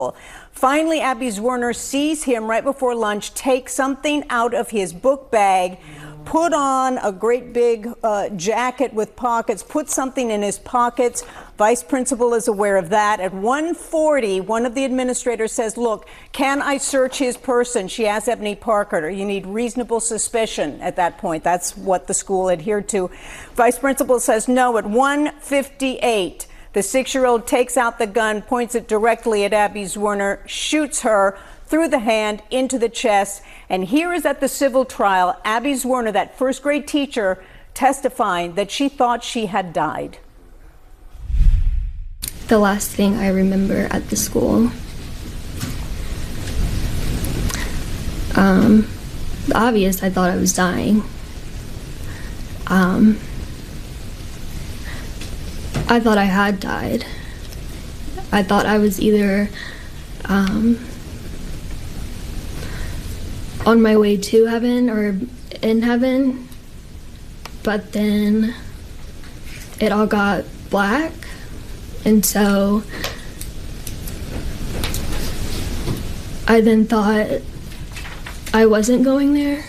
Finally, Abby Zwerner sees him right before lunch take something out of his book bag, put on a great big jacket with pockets, put something in his pockets. Vice principal is aware of that. At 1:40, one of the administrators says, look, can I search his person? She asks Ebony Parker, you need reasonable suspicion at that point. That's what the school adhered to. Vice principal says no. At 1:58, the 6-year-old takes out the gun, points it directly at Abby Zwerner, shoots her through the hand into the chest. And here is at the civil trial, Abby Zwerner, that first grade teacher, testifying that she thought she had died. The last thing I remember at the school, obvious, I thought I was dying. I thought I had died. I thought I was either on my way to heaven or in heaven, but then it all got black, and so I then thought I wasn't going there.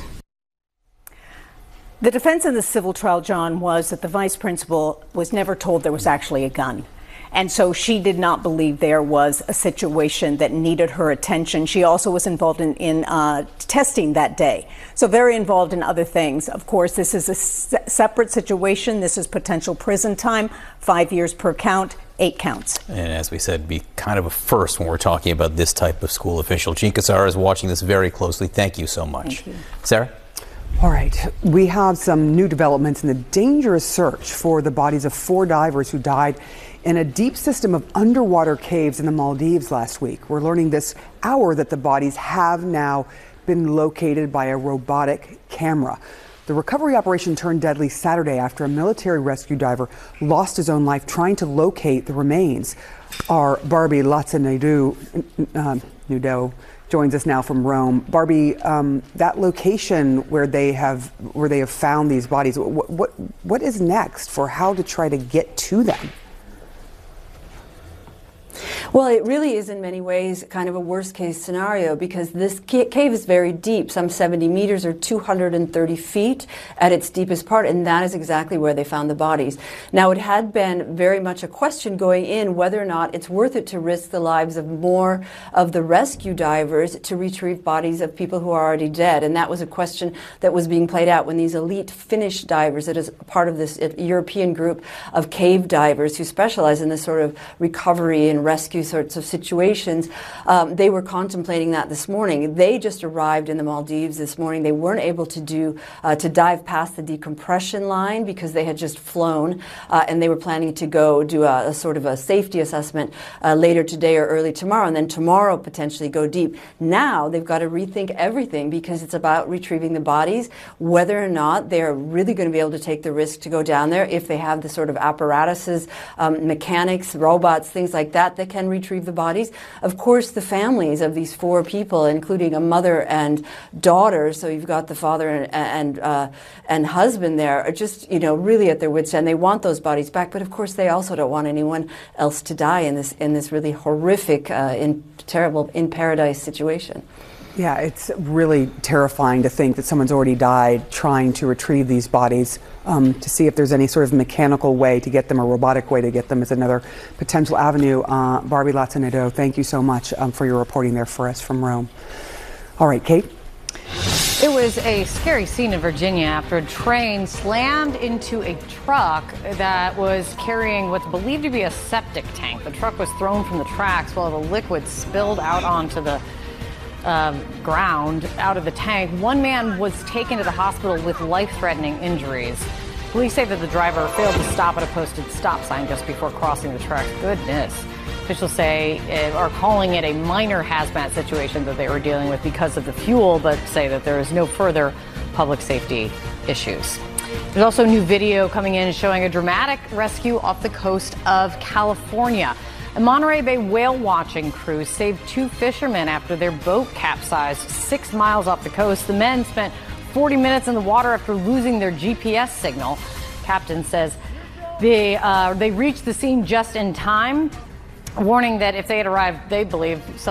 The defense in the civil trial, John, was that the vice principal was never told there was actually a gun. And so she did not believe there was a situation that needed her attention. She also was involved in testing that day. So very involved in other things. Of course, this is a separate situation. This is potential prison time, 5 years per count, 8 counts. And as we said, be kind of a first when we're talking about this type of school official. Jean Casara is watching this very closely. Thank you so much. Thank you. Sarah? All right, we have some new developments in the dangerous search for the bodies of 4 divers who died in a deep system of underwater caves in the Maldives last week. We're learning this hour that the bodies have now been located by a robotic camera. The recovery operation turned deadly Saturday after a military rescue diver lost his own life trying to locate the remains. Our Barbie Latza-Nadeau joins us now from Rome. Barbie, that location where they have found these bodies, what is next for how to try to get to them? Well, it really is in many ways kind of a worst case scenario because this cave is very deep, some 70 meters or 230 feet at its deepest part, and that is exactly where they found the bodies. Now, it had been very much a question going in whether or not it's worth it to risk the lives of more of the rescue divers to retrieve bodies of people who are already dead, and that was a question that was being played out when these elite Finnish divers, that is part of this European group of cave divers who specialize in this sort of recovery and rescue sorts of situations, they were contemplating that this morning. They just arrived in the Maldives this morning. They weren't able to dive past the decompression line because they had just flown, and they were planning to go do a sort of a safety assessment later today or early tomorrow, and then tomorrow potentially go deep. Now they've got to rethink everything because it's about retrieving the bodies, whether or not they're really going to be able to take the risk to go down there, if they have the sort of apparatuses, mechanics, robots, things like that can retrieve the bodies. Of course, the families of these 4 people, including a mother and daughter, so you've got the father and husband there, are just, really at their wits' end. They want those bodies back, but of course they also don't want anyone else to die in this really horrific, terrible in paradise situation. Yeah, it's really terrifying to think that someone's already died trying to retrieve these bodies. To see if there's any sort of mechanical way to get them, a robotic way to get them, is another potential avenue. Barbie Latza-Nadeau, thank you so much for your reporting there for us from Rome. All right, Kate. It was a scary scene in Virginia after a train slammed into a truck that was carrying what's believed to be a septic tank. The truck was thrown from the tracks while the liquid spilled out onto the ground out of the tank. One man was taken to the hospital with life-threatening injuries. Police say that the driver failed to stop at a posted stop sign just before crossing the tracks. Goodness. Officials are calling it a minor hazmat situation that they were dealing with because of the fuel, but say that there is no further public safety issues. There's also new video coming in showing a dramatic rescue off the coast of California. A Monterey Bay whale watching crew saved 2 fishermen after their boat capsized 6 miles off the coast. The men spent 40 minutes in the water after losing their GPS signal. Captain says they reached the scene just in time. warning that if they had arrived, they believe,